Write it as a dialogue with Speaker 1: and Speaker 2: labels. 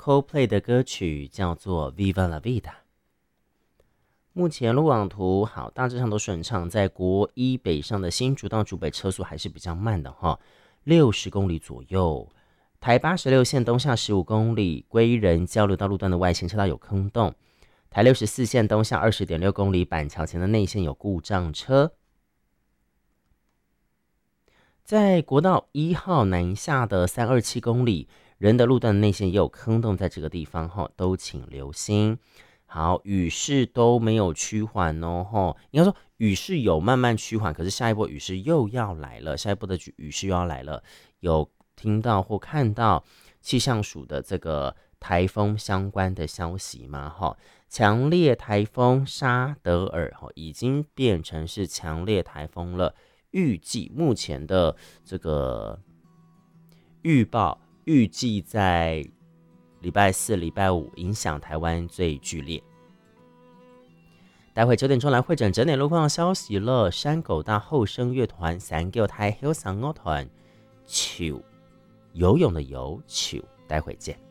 Speaker 1: Coldplay 的歌曲叫做 Viva La Vida。目前路网图好，大致上都顺畅，在国一北上的新竹到竹北车速还是比较慢的哈，60公里左右。台86线东下15公里，归仁交流道路段的外线车道有坑洞。台64线东下20.6公里，板桥前的内线有故障车。在国道1号南下的327公里，仁德路段的内线也有坑洞，在这个地方哈，都请留心。好，雨势都没有趋缓哦，应该说雨势有慢慢趋缓，可是下一波雨势又要来了，下一波的雨势又要来了。有听到或看到气象署的这个台风相关的消息吗？强烈台风沙德尔已经变成是强烈台风了，预计目前的这个预报预计在礼拜4、礼拜5影响台湾最剧烈。待会9点钟来会诊整点路况消息了。山狗大后生乐团三叫台后生乐团球游泳的游球，待会见。